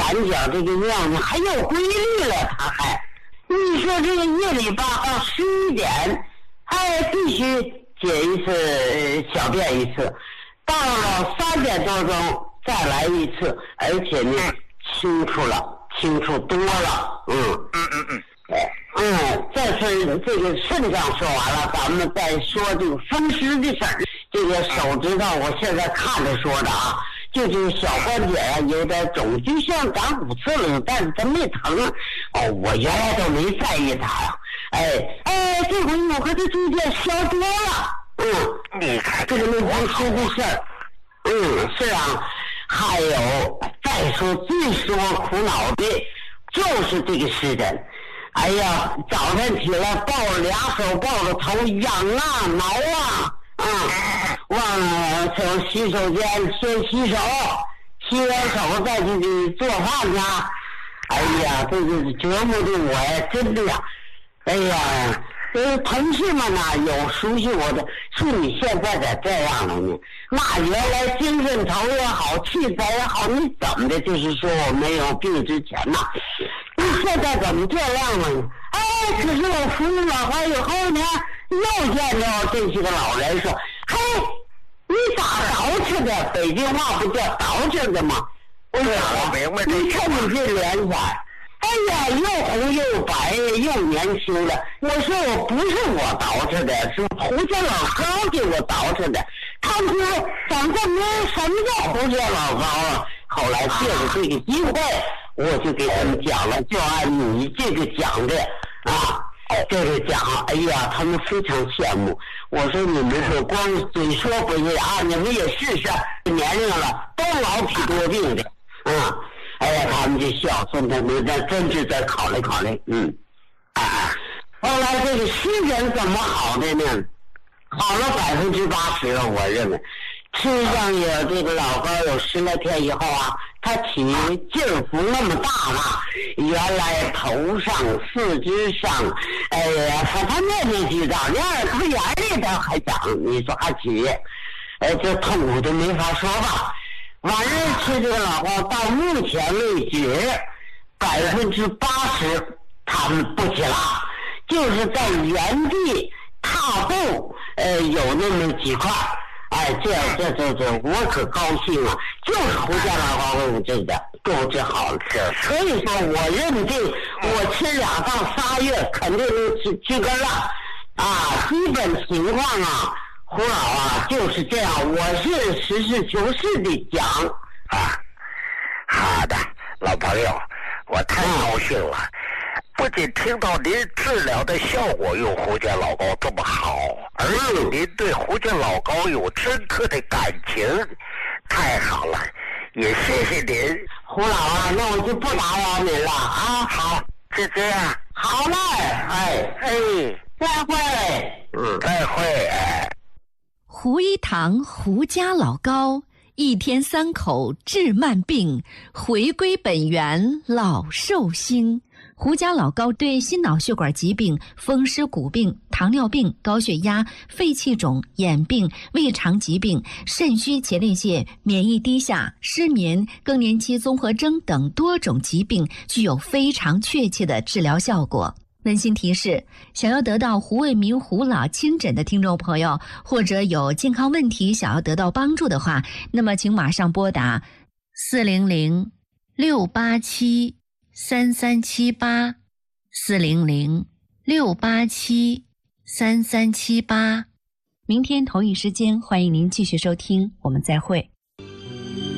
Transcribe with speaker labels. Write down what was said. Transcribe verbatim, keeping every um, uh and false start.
Speaker 1: 感觉这个尿呢还有规律了，他还你说这个夜里八号十一点还必须解一次小便一次，到了三点多钟再来一次，而且呢清楚了，清楚多了。嗯
Speaker 2: 嗯嗯嗯
Speaker 1: 嗯，这是这个肾脏说完了，咱们再说这个风湿的事儿。这个手指头我现在看着说的啊，就是小关节啊有点肿，就像长骨刺了，但是它没疼。哦，我原来都没在意它呀。哎哎，这回我和它逐渐消多了。嗯，
Speaker 2: 你看
Speaker 1: 这个那风湿的事儿。嗯，是啊。还有再说最说苦恼的就是这个湿疹。哎呀，早晨起来抱着俩手抱着头痒啊挠啊，啊，忘了从洗手间先洗手，洗完手再去做饭去。哎呀，这个折磨的我呀，真的呀，哎呀，呃，同事们呢有熟悉我的，说你现在咋这样了呢？那原来精神头也好，气色也好，你怎么的？就是说我没有病之前呐。你现在怎么这样了呢？哎，可是我服了老花以后呢，又见着这些个老人说：“嘿，你咋捯饬的？北京话不叫捯饬的吗？”我说：“
Speaker 2: 我明白。”
Speaker 1: 你看你这脸色，哎呀，又红又白又年轻的。我说我不是我捯饬的，是胡家老高给我捯饬的。他们说怎么没什么叫胡家老高啊？后来借着这个机会。我就给他们讲了，就按你这个讲的啊，这个讲，哎呀，他们非常羡慕。我说你们说光嘴说不行啊，你们也试试，年龄了都老体多病的，啊，哎呀，他们就笑，说他们那真是再考虑考虑，嗯，啊，后来这个湿疹怎么好的呢？好了百分之八十了，我认为。吃上有这个老高有十来天以后啊，他起劲儿不那么大了，原来头上四肢上，哎呀，他他面面俱到，连耳朵眼里头还长，你说还起，呃，这痛苦就没法说吧。晚上吃这个老高，到目前为止百分之八十他们不起了，就是在原地踏步，呃，有那么几块。哎，这这这这，我可高兴了！就是胡家老高给我治的，给我治好了。所以说，我认定我吃两到仨月肯定能治治根了。啊，基本情况啊，胡老啊就是这样。我是实事求是的讲
Speaker 2: 啊。好的，老朋友，我太高兴了。嗯，不仅听到您治疗的效果用胡家老高这么好，而且您对胡家老高有深刻的感情，太好了，也谢谢您。
Speaker 1: 胡老啊，那我就不打扰您了啊。
Speaker 2: 好，就这样。
Speaker 1: 好嘞，哎哎，再会。
Speaker 2: 嗯，再会。哎，
Speaker 3: 胡一堂胡家老高，一天三口治慢病，回归本源老寿星。胡家老高对心脑血管疾病、风湿骨病、糖尿病、高血压、肺气肿、眼病、胃肠疾病、肾虚前列腺、免疫低下、失眠、更年期综合征等多种疾病具有非常确切的治疗效果。温馨提示：想要得到胡卫民胡老亲诊的听众朋友，或者有健康问题想要得到帮助的话，那么请马上拨打四零零六八七三三七八四零零六八七三三七八。明天同一时间，欢迎您继续收听，我们再会。